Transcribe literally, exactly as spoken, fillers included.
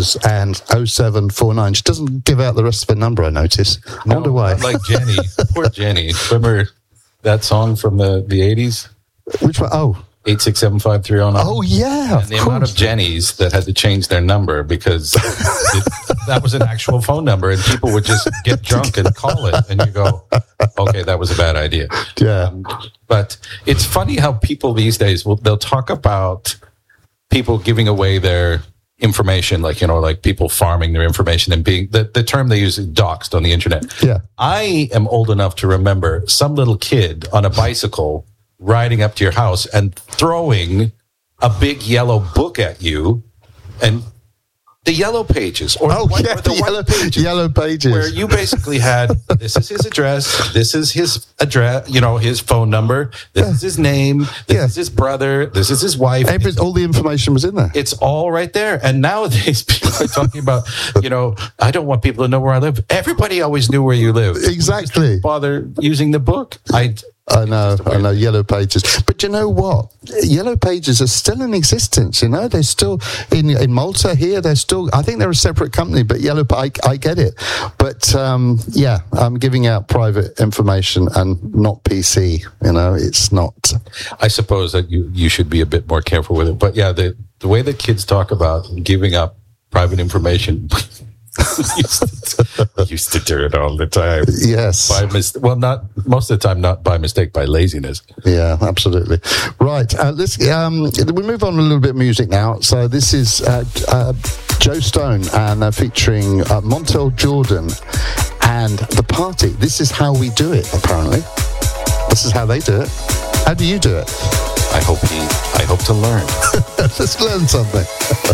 numbers and oh seven four nine. She doesn't give out the rest of her number, I notice. I No, wonder why. like Jenny. Poor Jenny. Remember that song from the, the eighties? Which one? Oh. eight six seven five three oh nine. Oh, yeah. And the amount of Jennies that had to change their number because it, that was an actual phone number and people would just get drunk and call it. And you go, okay, that was a bad idea. Yeah. Um, but it's funny how people these days, will they'll talk about people giving away their information, like, you know, like people farming their information and being, the, the term they use is doxed on the internet. Yeah. I am old enough to remember some little kid on a bicycle riding up to your house and throwing a big yellow book at you, and the yellow pages, or Oh, the white, yeah, or the the white yellow pages, Yellow pages. where you basically had, this is his address, this is his address, you know, his phone number, this Yeah. is his name, this Yeah. is his brother, this is his wife. Every, all the information was in there. It's all right there. And nowadays, people are talking about, you know, I don't want people to know where I live. Everybody always knew where you live. Exactly. Bother using the book. I. I know, I know, Yellow Pages. But you know what? Yellow Pages are still in existence, you know? They're still, in in Malta here, they're still, I think they're a separate company, but Yellow, I, I get it. But, um, yeah, I'm giving out private information and not P C, you know? It's not. I suppose that you, you should be a bit more careful with it. But yeah, the, the way that kids talk about giving up private information, used, to, used to do it all the time. Yes. By mis- well, not most of the time, not by mistake, by laziness. Yeah, absolutely. Right. Uh, let's, um, we move on a little bit of music now. So this is uh, uh, Joe Stone and uh, featuring uh, Montel Jordan and The Party. This is how we do it, apparently. This is how they do it. How do you do it? I hope he. I hope to learn. Let's learn something.